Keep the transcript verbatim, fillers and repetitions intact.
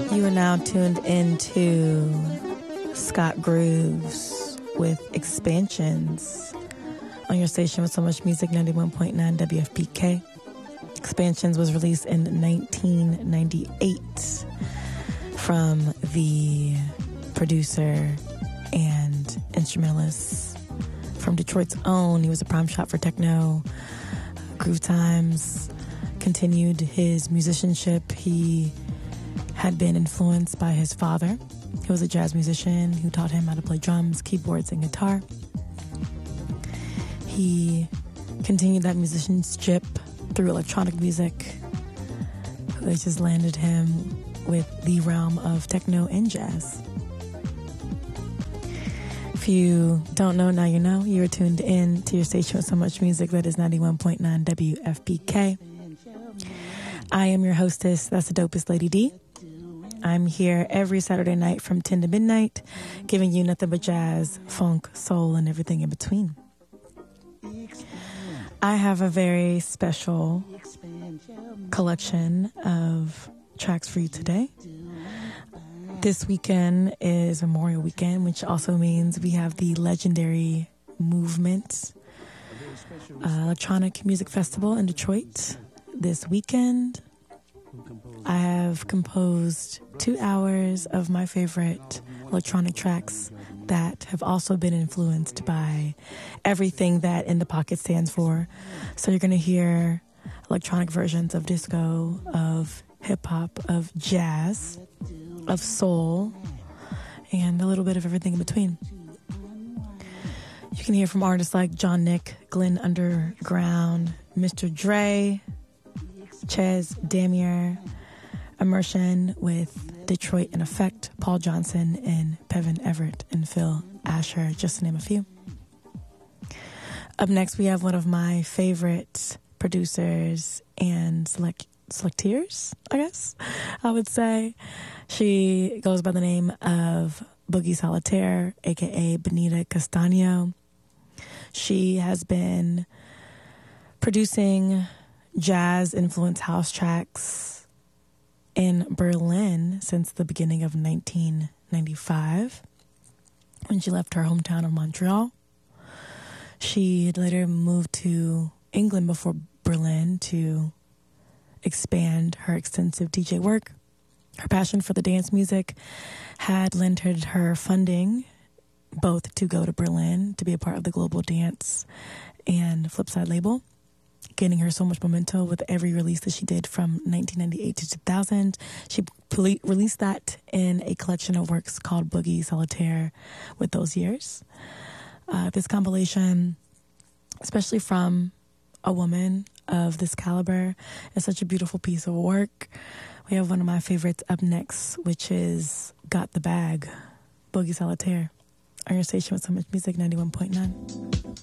You are now tuned into Scott Grooves with Expansions on your station with so much music, ninety-one point nine W F P K. Expansions was released in nineteen ninety-eight from the producer and instrumentalist from Detroit's own. He was a prime shot for techno. Groove Times continued his musicianship. He had been influenced by his father. He was a jazz musician who taught him how to play drums, keyboards, and guitar. He continued that musicianship through electronic music, which just landed him with the realm of techno and jazz. If you don't know, now you know. You're tuned in to your station with so much music. That is ninety-one point nine W F P K. I am your hostess. That's the dopest Lady D. I'm here every Saturday night from ten to midnight, giving you nothing but jazz, funk, soul, and everything in between. I have a very special collection of tracks for you today. This weekend is Memorial Weekend, which also means we have the legendary Movement uh, Electronic Music Festival in Detroit this weekend. I have composed two hours of my favorite electronic tracks that have also been influenced by everything that In the Pocket stands for. So you're going to hear electronic versions of disco, of hip-hop, of jazz, of soul, and a little bit of everything in between. You can hear from artists like John Nick, Glenn Underground, Mister Dre, Ches Damier, Immersion with Detroit in Effect, Paul Johnson, and Pevin Everett and Phil Asher, just to name a few. Up next, we have one of my favorite producers and select selecteers, I guess I would say. She goes by the name of Boogie Solitaire, aka Benita Castano. She has been producing jazz-influenced house tracks in Berlin since the beginning of nineteen ninety-five, when she left her hometown of Montreal. She later moved to England before Berlin to expand her extensive D J work. Her passion for the dance music had lent her funding both to go to Berlin to be a part of the Global Dance and Flipside label, gaining her so much momentum with every release that she did from nineteen ninety-eight to two thousand. She ple- released that in a collection of works called Boogie Solitaire with those years. Uh, this compilation, especially from a woman of this caliber, is such a beautiful piece of work. We have one of my favorites up next, which is Got the Bag, Boogie Solitaire, on your station with so much music, ninety-one point nine.